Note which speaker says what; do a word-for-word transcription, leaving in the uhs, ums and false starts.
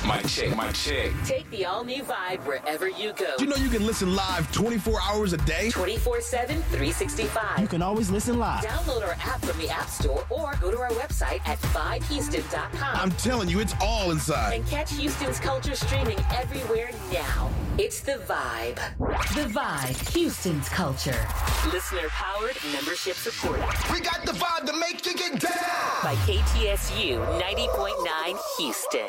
Speaker 1: My chick, my chick.
Speaker 2: Take the all-new Vibe wherever you go.
Speaker 3: You know you can listen live twenty-four hours a day?
Speaker 2: twenty-four seven, three sixty-five.
Speaker 4: You can always listen live.
Speaker 2: Download our app from the App Store or go to our website at vibe houston dot com.
Speaker 3: I'm telling you, it's all inside.
Speaker 2: And catch Houston's culture streaming everywhere now. It's The Vibe. The Vibe, Houston's culture. Listener-powered, membership supported.
Speaker 5: We got the vibe to make you get down.
Speaker 2: By K T S U ninety point nine Houston.